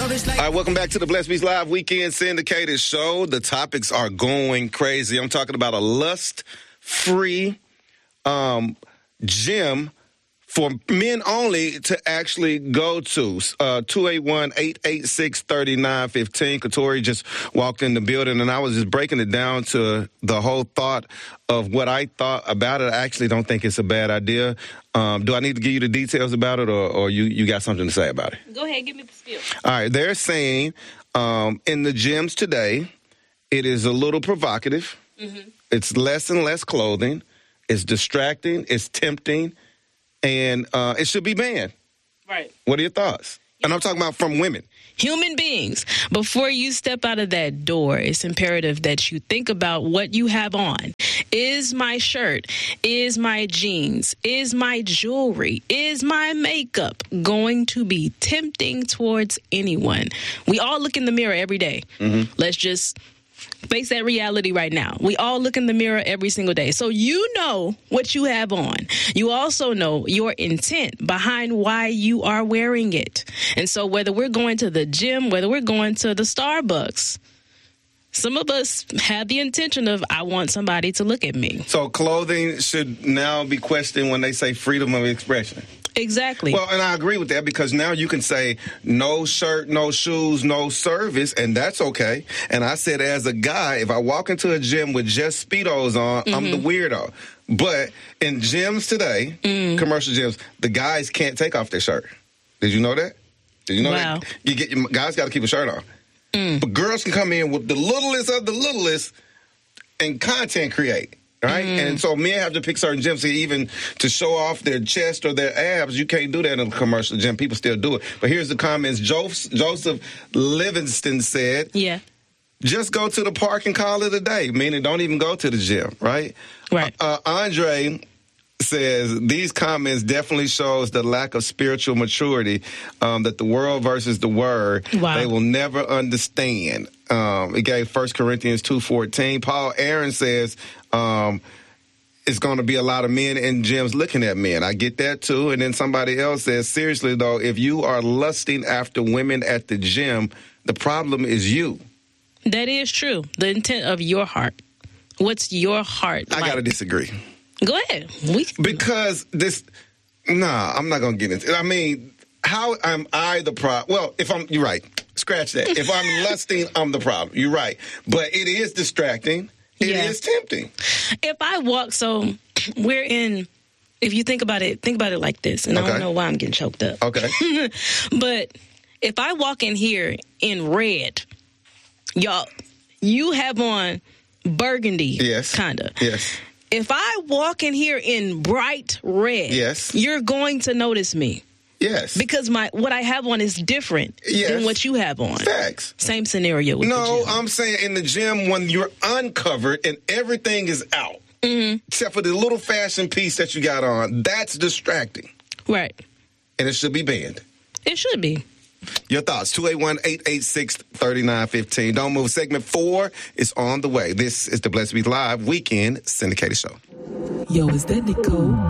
All right, welcome back to the Blessed Beast Live Weekend Syndicated Show. The topics are going crazy. I'm talking about a lust-free gym for men only to actually go to. 281-886-3915. Katori just walked in the building, and I was just breaking it down to the whole thought of what I thought about it. I actually don't think it's a bad idea. Do I need to give you the details about it, or you got something to say about it? Go ahead, give me the spiel. All right, they're saying in the gyms today, it is a little provocative. Mm-hmm. It's less and less clothing. It's distracting. It's tempting. And it should be banned. Right. What are your thoughts? And I'm talking about from women. Human beings, before you step out of that door, it's imperative that you think about what you have on. Is my shirt, is my jeans, is my jewelry, is my makeup going to be tempting towards anyone? We all look in the mirror every day. Mm-hmm. Let's just face that reality right now. We all look in the mirror every single day. So you know what you have on. You also know your intent behind why you are wearing it. And so whether we're going to the gym, whether we're going to the Starbucks, some of us have the intention of, I want somebody to look at me. So clothing should now be questioned when they say freedom of expression. Exactly. Well, and I agree with that, because now you can say no shirt, no shoes, no service, and that's okay. And I said, as a guy, if I walk into a gym with just Speedos on, mm-hmm. I'm the weirdo. But in gyms today, commercial gyms, the guys can't take off their shirt. Did you know that? Did you know that? Guys got to keep a shirt on. But girls can come in with the littlest of the littlest and content create. Right? And so men have to pick certain gyms even to show off their chest or their abs. You can't do that in a commercial gym. People still do it. But here's the comments. Joseph Livingston said, just go to the park and call it a day, meaning don't even go to the gym, right? Right. Andre says, these comments definitely shows the lack of spiritual maturity, that the world versus the word, they will never understand. It gave 1 Corinthians 2:14. Paul Aaron says, it's going to be a lot of men in gyms looking at men. I get that too. And then somebody else says, seriously though, if you are lusting after women at the gym, the problem is you. That is true. The intent of your heart. What's your heart like? I got to disagree. Go ahead. Because I'm not going to get into it. I mean, how am I the problem? Well, you're right. Scratch that. If I'm lusting, I'm the problem. You're right. But it is distracting. It is tempting. If I walk, if you think about it like this, and I don't know why I'm getting choked up. Okay. But if I walk in here in red, y'all, you have on burgundy, kind of. Yes. If I walk in here in bright red, you're going to notice me. Yes. Because what I have on is different than what you have on. Facts. Same scenario with the gym. I'm saying in the gym when you're uncovered and everything is out, except for the little fashion piece that you got on, that's distracting. Right. And it should be banned. It should be. Your thoughts, 281-886-3915. Don't move. Segment 4 is on the way. This is the Blessed Beast Live Weekend Syndicated Show. Yo, is that Nicole?